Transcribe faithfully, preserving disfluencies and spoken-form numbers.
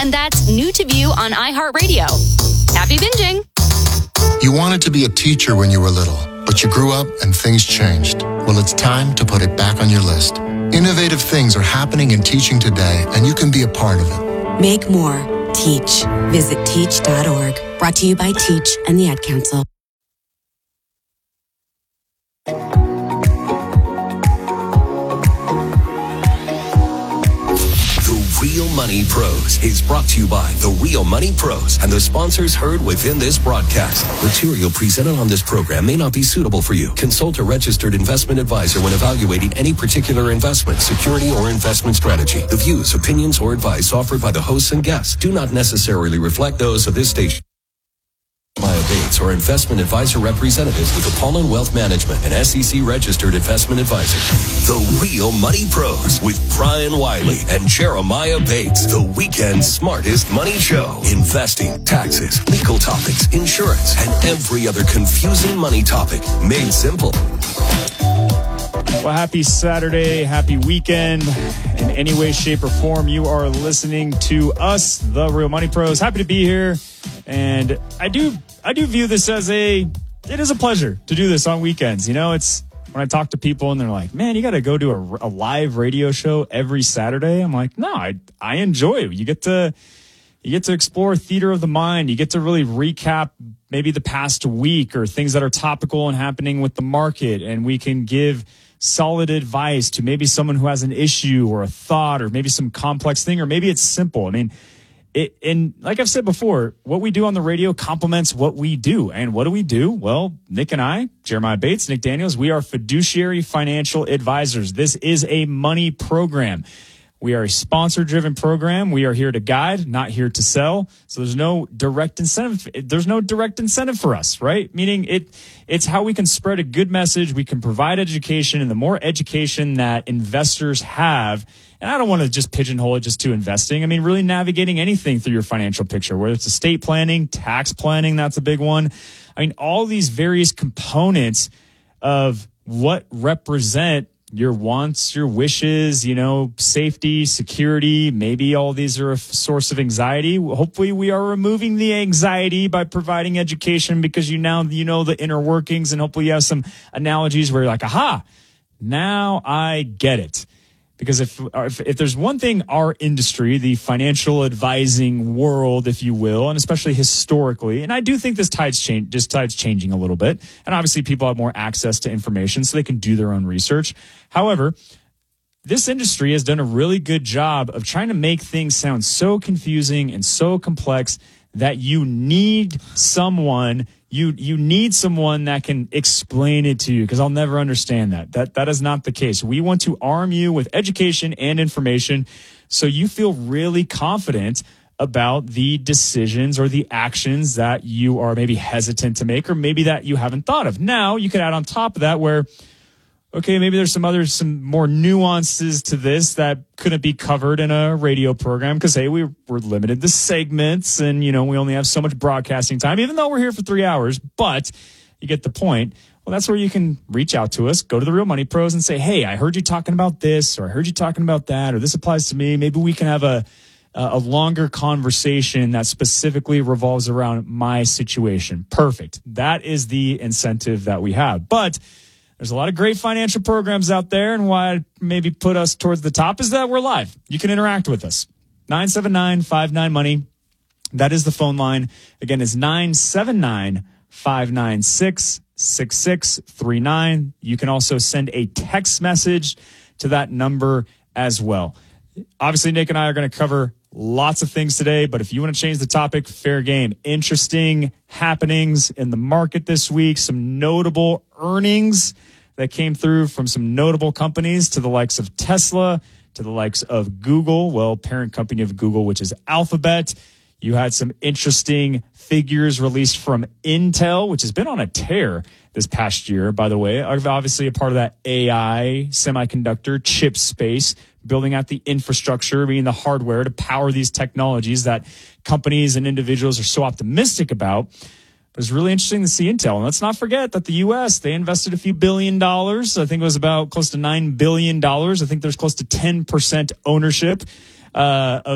And that's new to view on iHeartRadio. Happy binging. You wanted to be a teacher when you were little, but you grew up and things changed. Well, it's time to put it back on your list. Innovative things are happening in teaching today, and you can be a part of it. Make more. Teach. Visit teach dot org. Brought to you by Teach and the Ad Council. Real Money Pros is brought to you by The Real Money Pros and the sponsors heard within this broadcast. Material presented on this program may not be suitable for you. Consult a registered investment advisor when evaluating any particular investment, security, or investment strategy. The views, opinions, or advice offered by the hosts and guests do not necessarily reflect those of this station. Maya Bates or investment advisor representatives with Apollon Wealth Management, an S E C registered investment advisor. The Real Money Pros with Brian Wiley and Jeremiah Bates. The weekend's smartest money show. Investing, taxes, legal topics, insurance, and every other confusing money topic made simple. Well, happy Saturday, happy weekend. In any way, shape, or form, you are listening to us, The Real Money Pros. Happy to be here. And I do I do view this as a, it is a pleasure to do this on weekends. You know, it's when I talk to people and they're like, man, you got to go to a, a live radio show every Saturday. I'm like, no, I, I enjoy it. You get to, you get to explore theater of the mind. You get to really recap maybe the past week or things that are topical and happening with the market. And we can give solid advice to maybe someone who has an issue or a thought or maybe some complex thing, or maybe it's simple. I mean, It, and like I've said before, what we do on the radio complements what we do. And what do we do? Well, Nick and I, Jeremiah Bates, Nick Daniels, we are fiduciary financial advisors. This is a money program. We are a sponsor-driven program. We are here to guide, not here to sell. So there's no direct incentive. There's no direct incentive for us, right? Meaning it, it's how we can spread a good message. We can provide education, and the more education that investors have, and I don't want to just pigeonhole it just to investing. I mean, really navigating anything through your financial picture, whether it's estate planning, tax planning, that's a big one. I mean, all these various components of what represent your wants, your wishes, you know, safety, security, maybe all these are a source of anxiety. Hopefully we are removing the anxiety by providing education, because you now, you know, the inner workings, and hopefully you have some analogies where you're like, aha, now I get it. Because if, if if there's one thing our industry, the financial advising world, if you will, and especially historically, and I do think this tide's change, this tide's changing a little bit, and obviously people have more access to information so they can do their own research. However, this industry has done a really good job of trying to make things sound so confusing and so complex that you need someone You you need someone that can explain it to you, because I'll never understand that. That that is not the case. We want to arm you with education and information so you feel really confident about the decisions or the actions that you are maybe hesitant to make, or maybe that you haven't thought of. Now, you could add on top of that where, okay, maybe there's some other, some more nuances to this that couldn't be covered in a radio program because, hey, we, we're limited to segments and, you know, we only have so much broadcasting time, even though we're here for three hours. But you get the point. Well, that's where you can reach out to us, go to the Real Money Pros and say, hey, I heard you talking about this, or I heard you talking about that, or this applies to me. Maybe we can have a, a longer conversation that specifically revolves around my situation. Perfect. That is the incentive that we have. But there's a lot of great financial programs out there, and why I maybe put us towards the top is that we're live. You can interact with us. nine seven nine, five nine, money. That is the phone line. Again, it's nine seven nine, five nine six, six six three nine. You can also send a text message to that number as well. Obviously, Nick and I are going to cover lots of things today, but if you want to change the topic, fair game. Interesting happenings in the market this week, some notable earnings that came through from some notable companies, to the likes of Tesla, to the likes of Google, well, parent company of Google, which is Alphabet. You had some interesting figures released from Intel, which has been on a tear this past year, by the way. Obviously a part of that A I semiconductor chip space, building out the infrastructure, meaning the hardware to power these technologies that companies and individuals are so optimistic about. But it's really interesting to see Intel. And let's not forget that the U S, they invested a few billion dollars. I think it was about close to nine billion dollars. I think there's close to ten percent ownership uh, of